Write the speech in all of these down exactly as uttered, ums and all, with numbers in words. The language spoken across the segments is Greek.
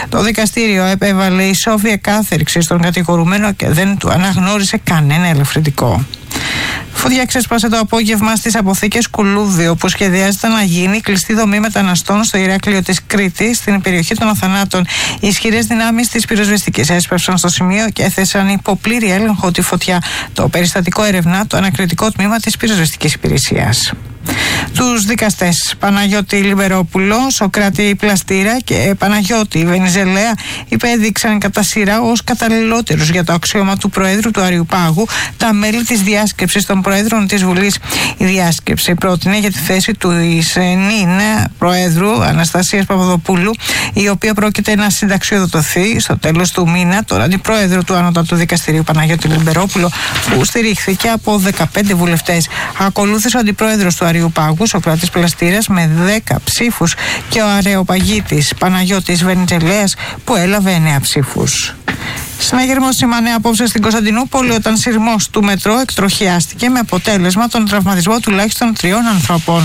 Το δικαστήριο επέβαλε ισόβια κάθερξη στον κατηγορουμένο και δεν του αναγνώρισε κανένα ελευθερωτικό. Φωτιά ξέσπασε το απόγευμα στις αποθήκες Κουλούδη, όπου σχεδιάζεται να γίνει κλειστή δομή μεταναστών στο Ηράκλειο της Κρήτης, στην περιοχή των Αθανάτων. Οι ισχυρές δυνάμεις της πυροσβεστικής έσπευσαν στο σημείο και έθεσαν υπό πλήρη έλεγχο τη φωτιά. Το περιστατικό ερευνά το ανακριτικό τμήμα της πυροσβεστικής υπηρεσίας. Τους δικαστές Παναγιώτη Λιμπερόπουλο, Σοκράτη Πλαστήρα και Παναγιώτη Βενιζελέα υπέδειξαν κατά σειρά ως καταλληλότερους για το αξίωμα του Προέδρου του Αριουπάγου τα μέλη της διάσκεψης των Προέδρων της Βουλής. Η διάσκεψη πρότεινε για τη θέση του ΙΣΕΝΗΝ Προέδρου Αναστασίας Παπαδοπούλου, η οποία πρόκειται να συνταξιοδοτηθεί στο τέλος του μήνα, τον Αντιπρόεδρο του Ανώτατου Δικαστηρίου Παναγιώτη Λιμπερόπουλο, που στηρίχθηκε από δεκαπέντε βουλευτές. Ακολούθησε ο Αντιπρόεδρος του Αριουπάγου, Σοκράτης Πλαστήρας, με δέκα ψήφους και ο αρεοπαγίτης Παναγιώτης Βενιζελέας, που έλαβε εννέα ψήφους. Συναγερμός σημανέα απόψε στην Κωνσταντινούπολη όταν σειρμός του μετρό εκτροχιάστηκε με αποτέλεσμα τον τραυματισμό τουλάχιστον τριών ανθρώπων.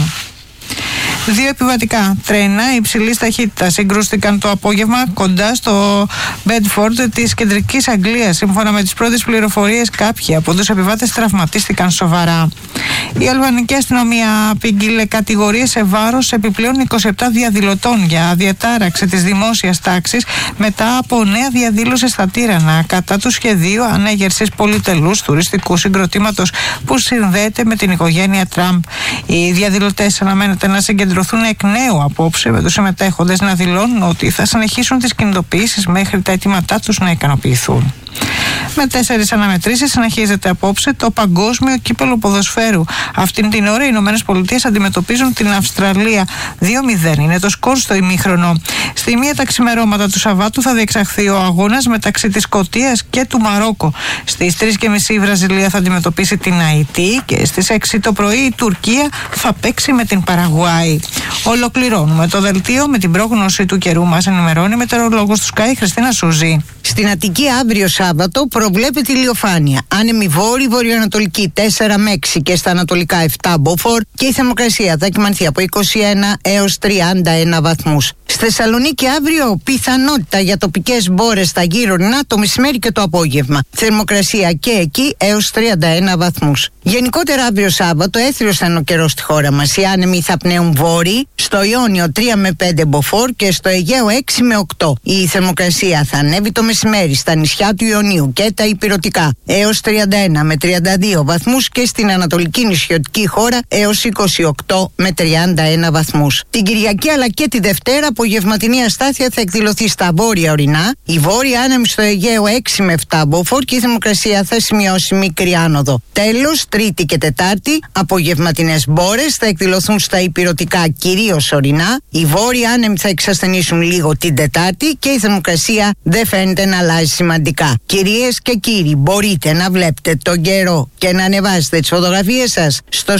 Δύο επιβατικά τρένα υψηλής ταχύτητας συγκρούστηκαν το απόγευμα κοντά στο Μπέντφορντ της κεντρικής Αγγλίας. Σύμφωνα με τις πρώτες πληροφορίες, κάποιοι από τους επιβάτες τραυματίστηκαν σοβαρά. Η αλβανική αστυνομία απήγγειλε κατηγορίες σε βάρος επιπλέον είκοσι επτά διαδηλωτών για διατάραξη της δημόσιας τάξης μετά από νέα διαδήλωση στα Τύρανα κατά του σχεδίου ανέγερσης πολυτελούς τουριστικού συγκροτήματος που συνδέεται με την οικογένεια Τραμπ. Οι διαδηλωτές αναμένεται να συγκεντρωθούν εκ νέου απόψε, με τους συμμετέχοντες να δηλώνουν ότι θα συνεχίσουν τις κινητοποιήσεις μέχρι τα αιτήματά τους να ικανοποιηθούν. Με τέσσερις αναμετρήσεις συνεχίζεται απόψε το παγκόσμιο κύπελλο ποδοσφαίρου. Αυτήν την ώρα οι Ηνωμένες Πολιτείες αντιμετωπίζουν την Αυστραλία. δύο μηδέν είναι το σκορ στο ημίχρονο. Στη μία τα ξημερώματα του Σαββάτου θα διεξαχθεί ο αγώνας μεταξύ της Σκωτίας και του Μαρόκο. Στις τρεις και μισή η Βραζιλία θα αντιμετωπίσει την Αϊτή και στις έξι το πρωί η Τουρκία θα παίξει με την Παραγουάη. Ολοκληρώνουμε το δελτίο με την πρόγνωση του καιρού. Μας ενημερώνει η μετεωρολόγος του Sky, Χριστίνα Σούζη. Στην Αττική αύριο Σάββατο προβλέπεται ηλιοφάνεια. Άνεμη βόρη, βορειοανατολική τέσσερα με έξι και στα ανατολικά επτά μποφόρ και η θερμοκρασία θα κυμανθεί από είκοσι ένα έως τριάντα ένα βαθμούς. Στη Θεσσαλονίκη αύριο πιθανότητα για τοπικές μπόρες στα γύρω ορεινά το μεσημέρι και το απόγευμα. Θερμοκρασία και εκεί έως τριάντα ένα βαθμούς. Γενικότερα αύριο Σάββατο έθριος θα είναι ο καιρός στη χώρα μας. Οι άνεμοι θα πνέουν βόρειοι, στο Ιόνιο τρία με πέντε μποφόρ και στο Αιγαίο έξι με οκτώ. Η θερμοκρασία θα ανέβει το μεσημέρι στα νησιά του Ιωνίου και τα ηπειρωτικά έως τριάντα ένα με τριάντα δύο βαθμούς και στην ανατολική νησιωτική χώρα έως είκοσι οκτώ με τριάντα ένα βαθμούς. Την Κυριακή αλλά και τη Δευτέρα απογευματινή αστάθεια θα εκδηλωθεί στα βόρεια ορεινά. Η βόρεια άνεμη στο Αιγαίο έξι με επτά μποφόρ και η θερμοκρασία θα σημειώσει μικρή άνοδο. Τέλος, Τρίτη και Τετάρτη απογευματινές μπόρες θα εκδηλωθούν στα ηπειρωτικά κυρίως ορεινά. Οι βόρειοι άνεμοι θα εξασθενήσουν λίγο την Τετάρτη και η θερμοκρασία δεν φαίνεται να αλλάζει σημαντικά. Κυρίες και κύριοι, μπορείτε να βλέπετε τον καιρό και να ανεβάσετε τις φωτογραφίες σας στο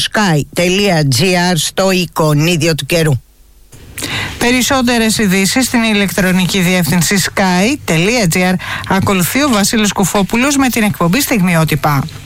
sky.gr στο εικονίδιο του καιρού. Περισσότερες ειδήσεις στην ηλεκτρονική διεύθυνση sky.gr. Ακολουθεί ο Βασίλης Κουφόπουλος με την εκπομπή Στιγμιότυπα.